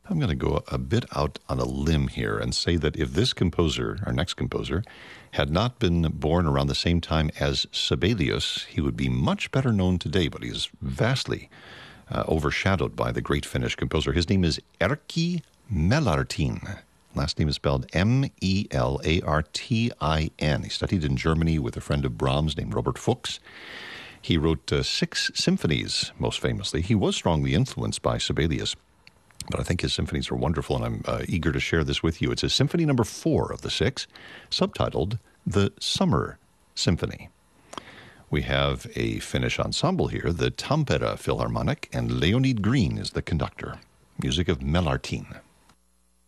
I'm going to go a bit out on a limb here and say that if this composer, our next composer, had not been born around the same time as Sibelius, he would be much better known today, but he is vastly overshadowed by the great Finnish composer. His name is Erkki Melartin. Last name is spelled Melartin. He studied in Germany with a friend of Brahms named Robert Fuchs. He wrote 6 symphonies, most famously. He was strongly influenced by Sibelius, but I think his symphonies are wonderful, and I'm eager to share this with you. It's his symphony number 4 of the 6, subtitled The Summer Symphony. We have a Finnish ensemble here, the Tampere Philharmonic, and Leonid Green is the conductor. Music of Melartin.